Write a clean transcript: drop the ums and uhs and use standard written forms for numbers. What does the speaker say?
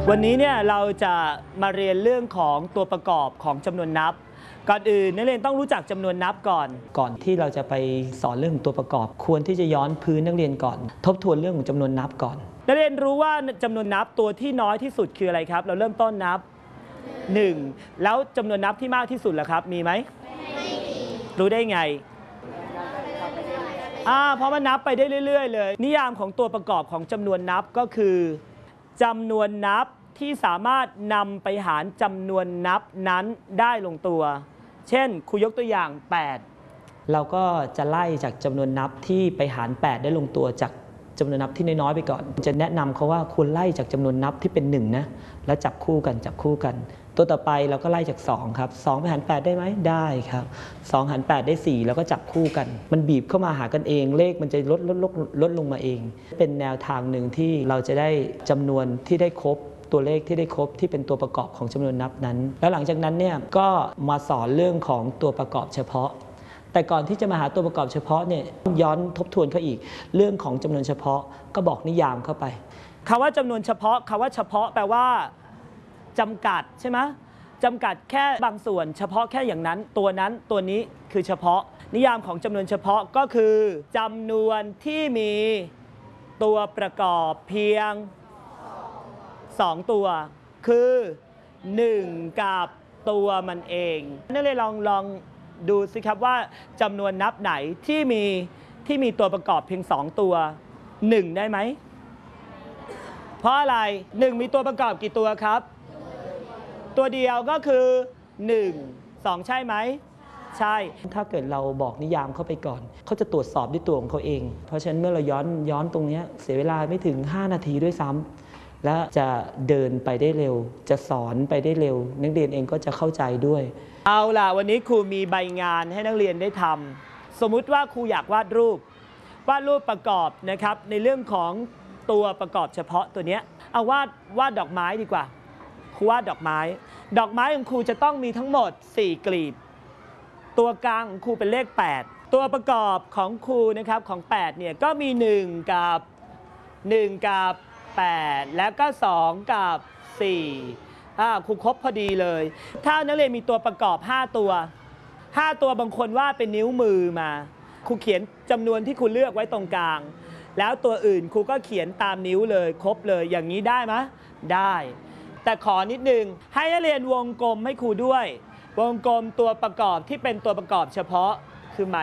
วันนี้เนี่ยเราจะมาเรียนเรื่องของตัวประกอบของจำนวนนับก่อนอื่นนักเรียนต้องรู้จักจำนวนนับก่อนที่เราจะไปสอนเรื่องตัวประกอบควรที่จะย้อนพื้นนักเรียนก่อนทบทวนเรื่องของจำนวนนับก่อนนักเรียนรู้ว่าจำนวนนับตัวที่น้อยที่สุดคืออะไรครับเราเริ่มต้นนับ1แล้วจำนวนนับที่มากที่สุดล่ะครับมีไหมไม่มีรู้ได้ไงเพราะมันนับไปได้เรื่อยๆเลยนิยามของตัวประกอบของจำนวนนับก็คือจำนวนนับที่สามารถนำไปหารจำนวนนับนั้นได้ลงตัวเช่นครูยกตัวอย่าง8เราก็จะไล่จากจำนวนนับที่ไปหาร8ได้ลงตัวจากจำนวนนับที่น้อยๆไปก่อนจะแนะนำเขาว่าควรไล่จากจำนวนนับที่เป็น1นะแล้วจับคู่กันตัวต่อไปเราก็ไล่จาก2ครับ2ไปหาร8ได้ไหมได้ครับ2หาร8ได้4แล้วก็จับคู่กันมันบีบเข้ามาหากันเองเลขมันจะลดลงมาเองเป็นแนวทางหนึ่งที่เราจะได้จำนวนที่ได้ครบตัวเลขที่ได้ครบที่เป็นตัวประกอบของจำนวนนับนั้นแล้วหลังจากนั้นเนี่ยก็มาสอนเรื่องของตัวประกอบเฉพาะแต่ก่อนที่จะมาหาตัวประกอบเฉพาะเนี่ยย้อนทบทวนเขาอีกเรื่องของจำนวนเฉพาะก็บอกนิยามเข้าไปคำว่าจำนวนเฉพาะคำว่าเฉพาะแปลว่าจำกัดใช่ไหมจำกัดแค่บางส่วนเฉพาะแค่อย่างนั้นตัวนี้คือเฉพาะนิยามของจำนวนเฉพาะก็คือจำนวนที่มีตัวประกอบเพียง2ตัวคือ1กับตัวมันเองนักเรียนลองดูสิครับว่าจำนวนนับไหนที่มีตัวประกอบเพียง2ตัว1ได้ไหมเพราะอะไร1มีตัวประกอบกี่ตัวครับตัวเดียวก็คือ1 2ใช่ไหมใช่ถ้าเกิดเราบอกนิยามเข้าไปก่อนเขาจะตรวจสอบด้วยตัวของเขาเองเพราะฉะนั้นเมื่อเราย้อนตรงนี้เสียเวลาไม่ถึง5 นาทีด้วยซ้ำและจะเดินไปได้เร็วจะสอนไปได้เร็วนักเรียนเองก็จะเข้าใจด้วยเอาล่ะวันนี้ครูมีใบงานให้นักเรียนได้ทำสมมุติว่าครูอยากวาดรูปประกอบนะครับในเรื่องของตัวประกอบเฉพาะตัวนี้เอาวาดดอกไม้ดีกว่าครูวาดดอกไม้ของครูจะต้องมีทั้งหมด4กลีบตัวกลางของครูเป็นเลข8ตัวประกอบของครูนะครับของ8เนี่ยก็มี1กับ8แล้วก็2กับ4ครูครบพอดีเลยถ้านักเรียนมีตัวประกอบ5ตัวบางคนว่าเป็นนิ้วมือมาครูเขียนจำนวนที่ครูเลือกไว้ตรงกลางแล้วตัวอื่นครูก็เขียนตามนิ้วเลยครบเลยอย่างนี้ได้ไหมได้แต่ขอนิดนึงให้นักเรียนวงกลมให้ครูด้วยวงกลมตัวประกอบที่เป็นตัวประกอบเฉพาะคือหมาย